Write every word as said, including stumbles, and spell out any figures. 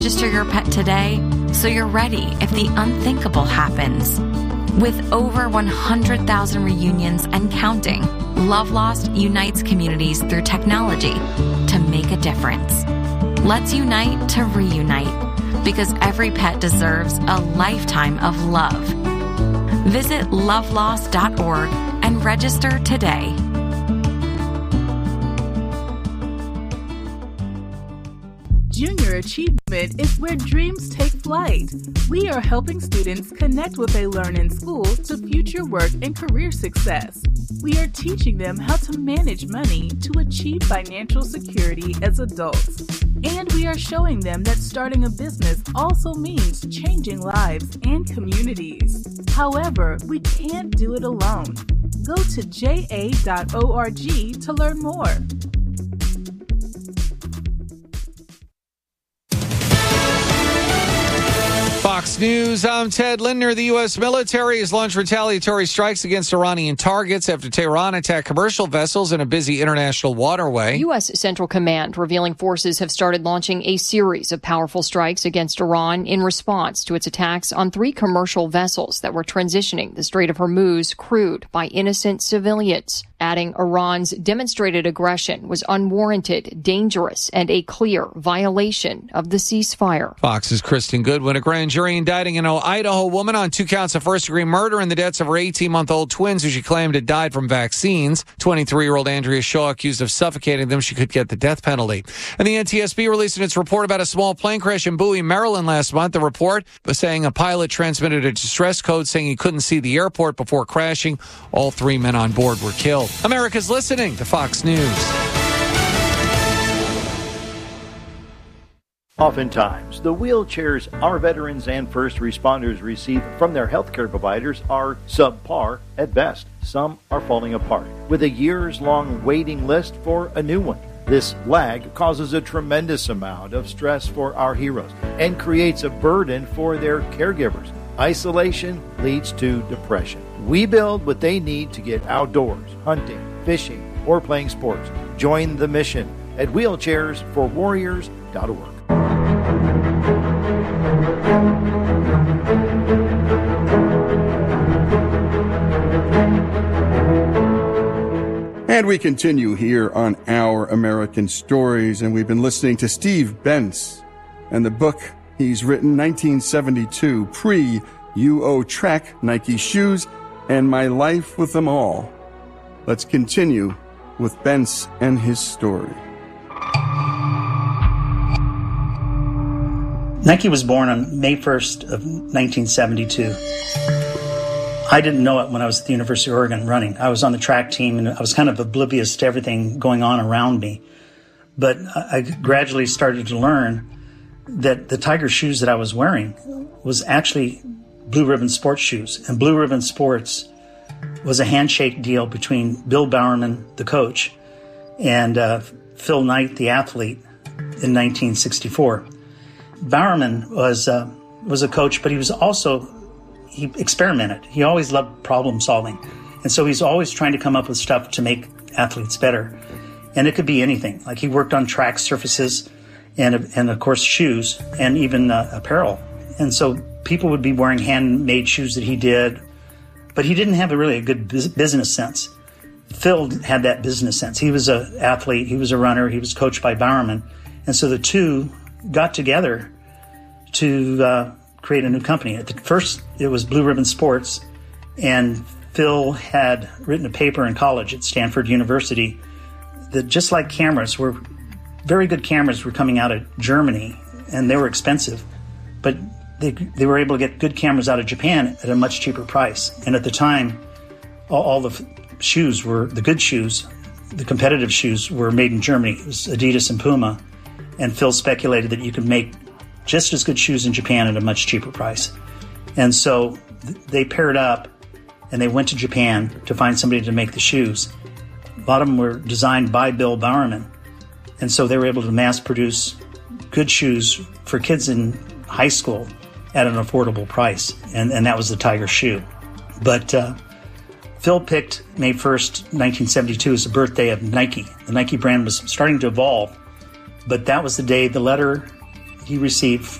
Register your pet today so you're ready if the unthinkable happens. With over one hundred thousand reunions and counting, Love Lost unites communities through technology to make a difference. Let's unite to reunite, because every pet deserves a lifetime of love. Visit love lost dot org and register today. Junior Achievement is where dreams take flight. We are helping students connect what they learn in school to future work and career success. We are teaching them how to manage money to achieve financial security as adults. And we are showing them that starting a business also means changing lives and communities. However, we can't do it alone. Go to j a dot org to learn more. Fox News, I'm Ted Lindner. The U S military has launched retaliatory strikes against Iranian targets after Tehran attacked commercial vessels in a busy international waterway. U S Central Command revealing forces have started launching a series of powerful strikes against Iran in response to its attacks on three commercial vessels that were transitioning the Strait of Hormuz crewed by innocent civilians, adding Iran's demonstrated aggression was unwarranted, dangerous, and a clear violation of the ceasefire. Fox's Kristen Goodwin. A grand jury indicting an Idaho woman on two counts of first-degree murder in the deaths of her eighteen-month-old twins who she claimed had died from vaccines. twenty-three-year-old Andrea Shaw accused of suffocating them. She could get the death penalty. And the N T S B released its report about a small plane crash in Bowie, Maryland last month. The report was saying a pilot transmitted a distress code saying he couldn't see the airport before crashing. All three men on board were killed. America's listening to Fox News. Oftentimes, the wheelchairs our veterans and first responders receive from their healthcare providers are subpar at best. Some are falling apart, with a years-long waiting list for a new one. This lag causes a tremendous amount of stress for our heroes and creates a burden for their caregivers. Isolation leads to depression. We build what they need to get outdoors, hunting, fishing, or playing sports. Join the mission at wheelchairs for warriors dot org. And we continue here on Our American Stories, and we've been listening to Steve Benz and the book he's written, nineteen seventy-two, Pre-U O Trek Nike Shoes and My Life with Them All. Let's continue with Benz and his story. Nike was born on May first of nineteen seventy-two. I didn't know it when I was at the University of Oregon running. I was on the track team and I was kind of oblivious to everything going on around me. But I gradually started to learn that the Tiger shoes that I was wearing was actually Blue Ribbon Sports shoes. And Blue Ribbon Sports was a handshake deal between Bill Bowerman, the coach, and uh, Phil Knight, the athlete, in nineteen sixty-four. Bowerman was uh, was a coach, but he was also, he experimented. He always loved problem solving. And so he's always trying to come up with stuff to make athletes better. And it could be anything. Like he worked on track surfaces and, and of course, shoes and even uh, apparel. And so people would be wearing handmade shoes that he did, but he didn't have a really a good business sense. Phil had that business sense. He was an athlete. He was a runner. He was coached by Bowerman. And so the two got together to uh, create a new company. At the first, it was Blue Ribbon Sports, and Phil had written a paper in college at Stanford University that just like cameras were, very good cameras were coming out of Germany, and they were expensive, but they they were able to get good cameras out of Japan at a much cheaper price. And at the time, all, all the shoes were, the good shoes, the competitive shoes were made in Germany. It was Adidas and Puma. And Phil speculated that you could make just as good shoes in Japan at a much cheaper price. And so th- they paired up and they went to Japan to find somebody to make the shoes. A lot of them were designed by Bill Bowerman. And so they were able to mass produce good shoes for kids in high school at an affordable price. And, and that was the Tiger shoe. But uh, Phil picked May first, nineteen seventy-two as the birthday of Nike. The Nike brand was starting to evolve. But that was the day, the letter, he received